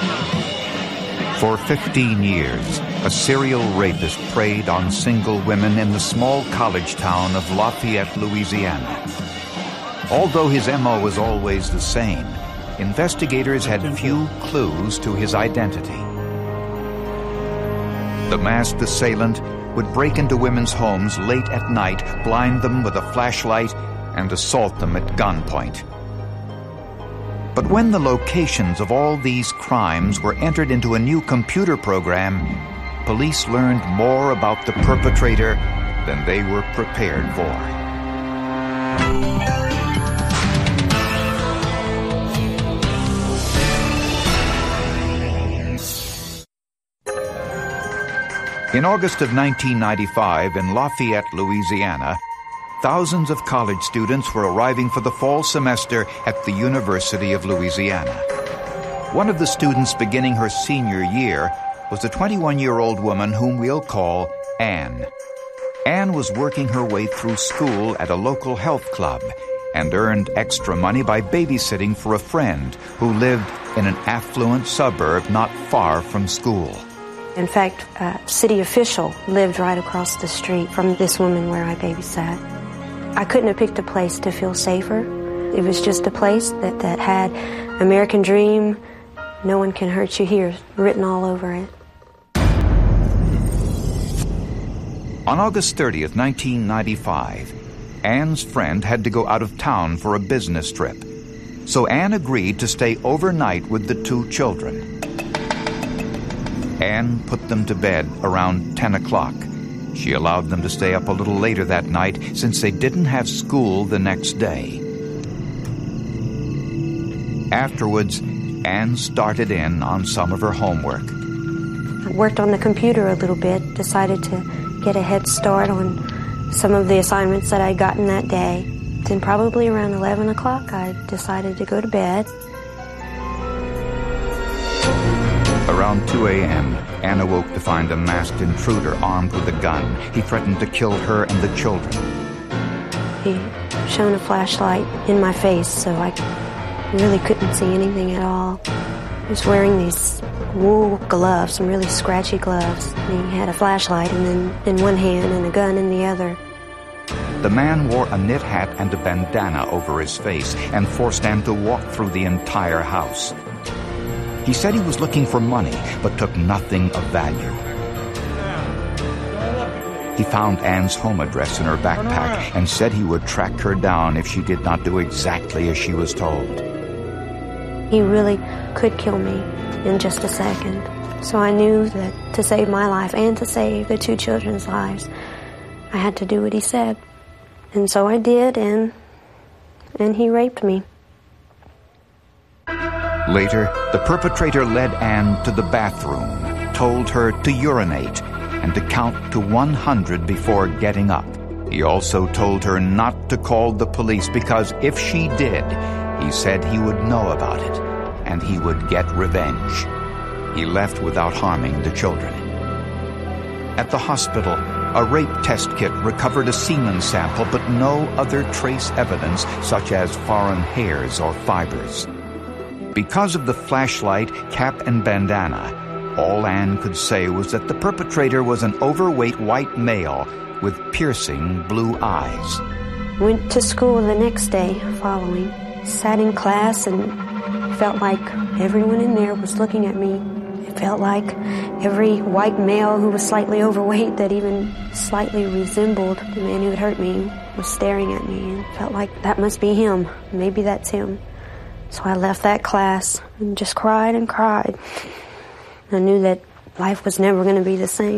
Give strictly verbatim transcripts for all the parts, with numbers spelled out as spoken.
For fifteen years, a serial rapist preyed on single women in the small college town of Lafayette, Louisiana. Although his M O was always the same, investigators had few clues to his identity. The masked assailant would break into women's homes late at night, blind them with a flashlight, and assault them at gunpoint. But when the locations of all these crimes were entered into a new computer program, police learned more about the perpetrator than they were prepared for. In August of nineteen ninety-five, in Lafayette, Louisiana, thousands of college students were arriving for the fall semester at the University of Louisiana. One of the students beginning her senior year was a twenty-one-year-old woman whom we'll call Anne. Anne was working her way through school at a local health club and earned extra money by babysitting for a friend who lived in an affluent suburb not far from school. In fact, a city official lived right across the street from this woman where I babysat. I couldn't have picked a place to feel safer. It was just a place that, that had American Dream, no one can hurt you here, written all over it. On August thirtieth, nineteen ninety-five, Anne's friend had to go out of town for a business trip. So Anne agreed to stay overnight with the two children. Anne put them to bed around ten o'clock. She allowed them to stay up a little later that night since they didn't have school the next day. Afterwards, Anne started in on some of her homework. I worked on the computer a little bit, decided to get a head start on some of the assignments that I'd gotten that day. Then probably around eleven o'clock, I decided to go to bed. Around two a.m., Anne awoke to find a masked intruder armed with a gun. He threatened to kill her and the children. He shone a flashlight in my face, so I really couldn't see anything at all. He was wearing these wool gloves, some really scratchy gloves. He had a flashlight and then in one hand and a gun in the other. The man wore a knit hat and a bandana over his face and forced Anne to walk through the entire house. He said he was looking for money, but took nothing of value. He found Anne's home address in her backpack and said he would track her down if she did not do exactly as she was told. He really could kill me in just a second. So I knew that to save my life and to save the two children's lives, I had to do what he said. And so I did, and and he raped me. Later, the perpetrator led Anne to the bathroom, told her to urinate, and to count to one hundred before getting up. He also told her not to call the police because if she did, he said he would know about it, and he would get revenge. He left without harming the children. At the hospital, a rape test kit recovered a semen sample, but no other trace evidence such as foreign hairs or fibers. Because of the flashlight, cap, and bandana, all Anne could say was that the perpetrator was an overweight white male with piercing blue eyes. Went to school the next day following, sat in class and felt like everyone in there was looking at me. It felt like every white male who was slightly overweight that even slightly resembled the man who had hurt me was staring at me, and felt like that must be him. Maybe that's him. So I left that class and just cried and cried. I knew that life was never going to be the same.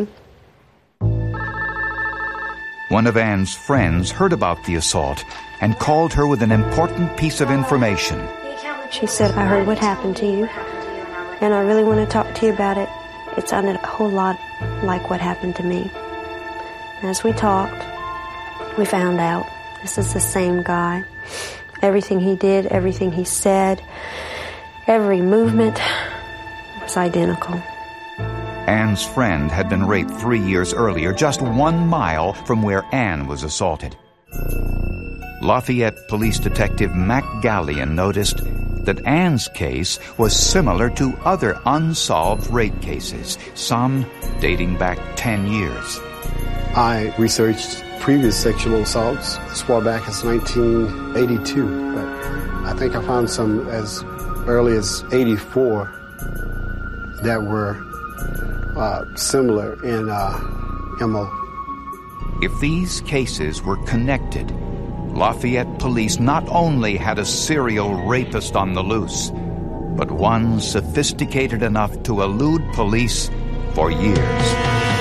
One of Anne's friends heard about the assault and called her with an important piece of information. She said, I heard what happened to you, and I really want to talk to you about it. It sounded a whole lot like what happened to me. As we talked, we found out this is the same guy. Everything he did, everything he said, every movement was identical. Anne's friend had been raped three years earlier, just one mile from where Anne was assaulted. Lafayette Police Detective Mac Gallion noticed that Anne's case was similar to other unsolved rape cases, some dating back ten years. I researched previous sexual assaults as far back as nineteen eighty-two, but I think I found some as early as eighty-four that were uh, similar in uh, M O. If these cases were connected, Lafayette police not only had a serial rapist on the loose, but one sophisticated enough to elude police for years.